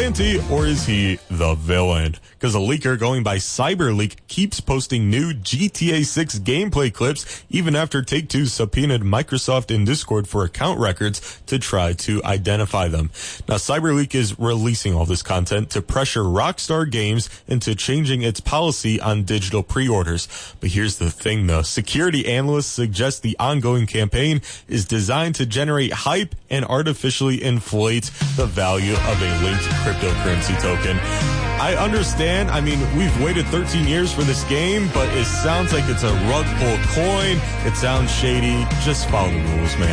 vigilante or is he the villain? Because a leaker going by CyberLeak keeps posting new GTA 6 gameplay clips even after Take-Two subpoenaed Microsoft and Discord for account records to try to identify them. Now, CyberLeak is releasing all this content to pressure Rockstar Games into changing its policy on digital pre-orders. But here's the thing, though. Security analysts suggest the ongoing campaign is designed to generate hype and artificially inflate the value of a linked cryptocurrency token. I understand. I mean, we've waited 13 years for this game, but it sounds like it's a rug pull coin. It sounds shady. Just follow the rules, man.